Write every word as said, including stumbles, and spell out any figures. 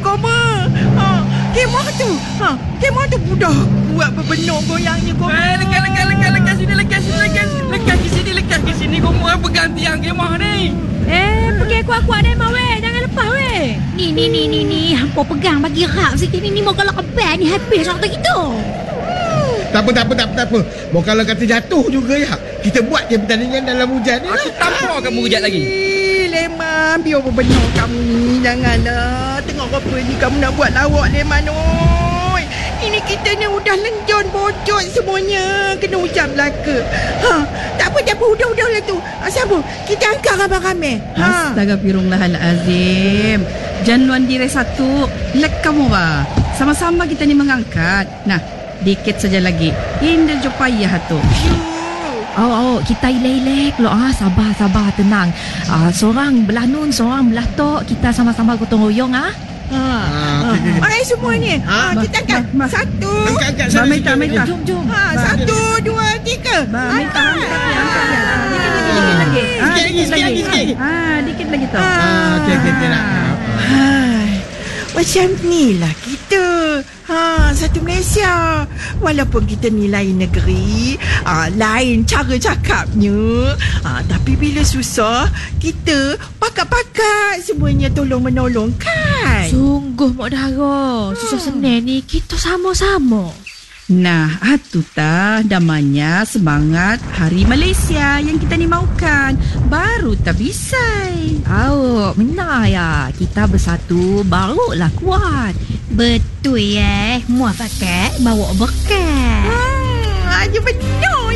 Goma. Ha, kemah tu. Ha, kemah tu budak buat bebenok goyangnya Goma. Eh, lekas, lekas, lekas, lekas sini, lekas sini, lekas. Lekas ke sini, lekas ke sini. Goma pegang tiang kemah ni. Eh, pergi kuat-kuat deh, Mak weh. Jangan lepas weh. Ni, ni, ni, ni, ni. Hampa pegang bagi rap sikit ni. Ni mau kalau kebal ni habis waktu kita. Tak apa, tak apa, tak apa, tak apa. Mau kalau kata jatuh juga ya. Kita buat je pertandingan dalam hujan ni. Aku tampar kamu kejap lagi. Leman, biar bebenok kamu ni. Janganlah. Tengok apa ni kamu nak buat lawak, Leman. Oi. Ini kita ni udah lenjon bocor semuanya. Kena hujan belaka. Ha, tak apa, tak apa. Udah-udahlah tu. Ha, siapa? Kita angkat ramai-ramai. Ha. Astagfirullahalazim. Januan diri satu. Lek kamu ba. Sama-sama kita ni mengangkat. Nah, dikit saja lagi. Indah jo payah tu. Oh, oh, kita ilek-ilek lo. Ah, sabar, sabar, tenang. Ah, seorang belah nun, seorang belah tok. Kita sama-sama gotong royong ah. Ha. Ha. Hai semuanya. Ha, Ha, kita angkat. ma, ma. Satu. Angkat-angkat Ba, sana Meta, sikit. Meta. Jom, jom. Ha, satu, dua, tiga. Ba, Meta, angkat ya, angkat ya. Sikit lagi, Dikit lagi, dikit lagi. Ah, sikit dikit lagi, lagi. sikit lagi. Ah, dikit lagi tu. Ah, okey, okey, okey nak. Hai. Macam ni lah kita. Ha, satu Malaysia. Walaupun kita ni lain negeri, ha, lain cara cakapnya, ha, tapi bila susah, kita pakat-pakat semuanya tolong-menolong kan? Sungguh Mak Dara. Susah senang ni kita sama-sama. Nah, itu tah namanya semangat Hari Malaysia yang kita ni maukan. Baru tak bisa. Oh, benar ya. Kita bersatu barulah kuat. Betul ya. Muat pakai bawa bekas. Hmm, aja benar